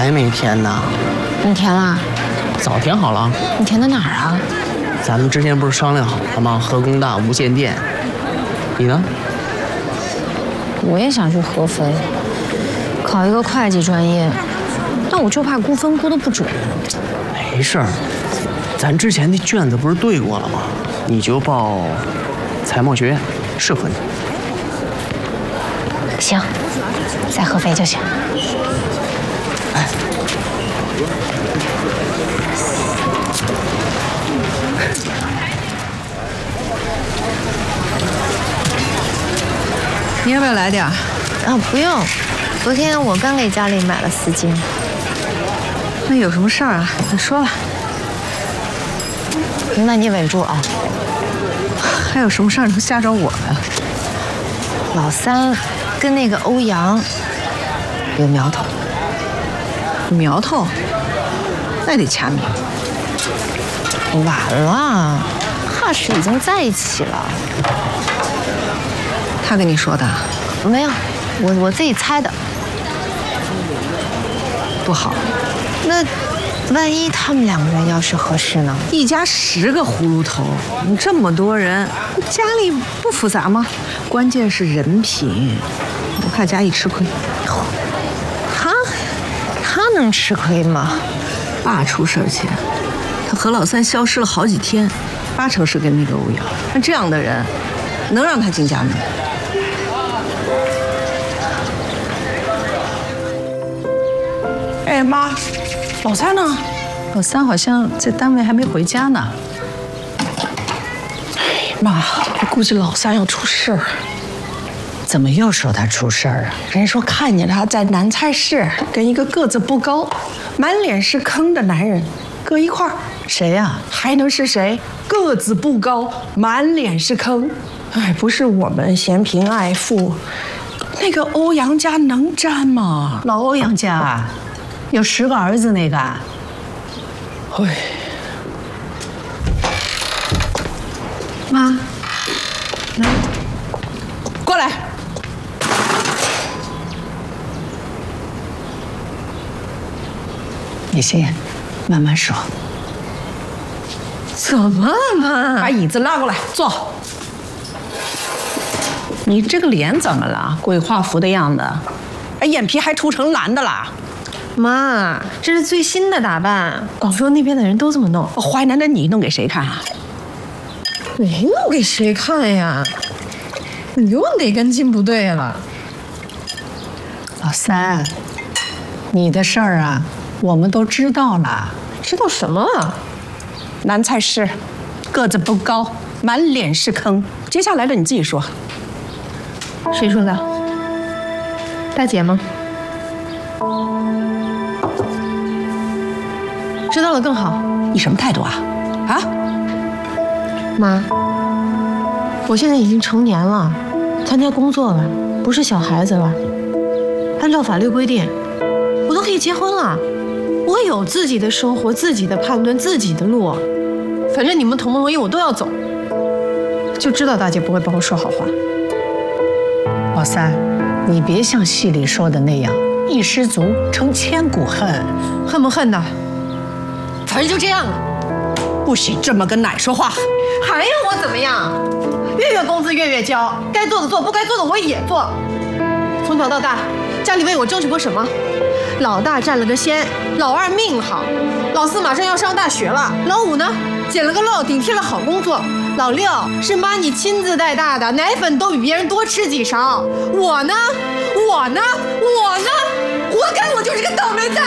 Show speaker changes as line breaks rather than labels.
还没填呢。
你填了？
早填好了。
你填的哪儿啊？
咱们之前不是商量好了吗？河工大无线电。你呢？
我也想去合肥，考一个会计专业，但我就怕估分估得不准。
没事儿，咱之前那卷子不是对过了吗？你就报财贸学院，适合你。
行，在合肥就行。
哎，
你要不要来点儿？
啊，不用，昨天我刚给家里买了丝巾。
那有什么事儿啊？你说了。
那你稳住啊！
还有什么事儿能吓着我呀？
老三跟那个欧阳有苗头。
苗头？那得掐灭。
晚了，怕是已经在一起了。
他跟你说的？
没有，我自己猜的。
不好。
那万一他们两个人要是合适呢？
一家10个葫芦头，你这么多人，家里不复杂吗？关键是人品，我怕嘉义吃亏。
他能吃亏吗？
爸出事前，他和老三消失了好几天，8成是跟那个欧阳。那这样的人，能让他进家门？
哎妈，老三呢？
老三好像在单位还没回家呢。
妈，我估计老三要出事儿。
怎么又说他出事儿啊？
人说看见他在南菜市跟一个个子不高、满脸是坑的男人搁一块儿。
谁呀？
还能是谁？个子不高，满脸是坑。哎，不是我们嫌贫爱富，那个欧阳家能沾吗？
老欧阳家啊，有10个儿子那个。
哎，
妈，来，
过来。
你先慢慢说。
怎么了，妈？
把椅子拉过来，坐。你这个脸怎么了？鬼画符的样子，哎，眼皮还涂成蓝的啦。
妈，这是最新的打扮，广州那边的人都这么弄。
淮南的你弄给谁看啊？
没弄给谁看呀？你又哪根筋不对了？
老三，你的事儿啊，我们都知道了。
知道什么啊？
南菜市，个子不高，满脸是坑。接下来的你自己说。
谁说的？大姐吗？知道了更好。
你什么态度啊？啊？
妈，我现在已经成年了，参加工作了，不是小孩子了。按照法律规定，我都可以结婚了。我有自己的生活，自己的判断，自己的路。反正你们同盟为营，我都要走。就知道大姐不会帮我说好话。
老三，你别像戏里说的那样，一失足成千古恨。
恨不恨的，反正就这样了。
不许这么跟奶说话。
还要我怎么样？月工资月交，该做的做，不该做的我也做。从小到大，家里为我争取过什么？老大占了个先，老二命好，老四马上要上大学了，老五呢捡了个漏，顶替了好工作，老六是妈你亲自带大的，奶粉都比别人多吃几勺。我呢，活该我就是个倒霉蛋。